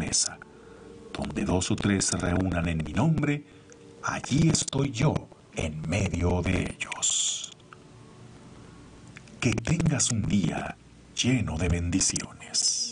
promesa. Donde dos o tres se reúnan en mi nombre, allí estoy yo en medio de ellos. Que tengas un día lleno de bendiciones.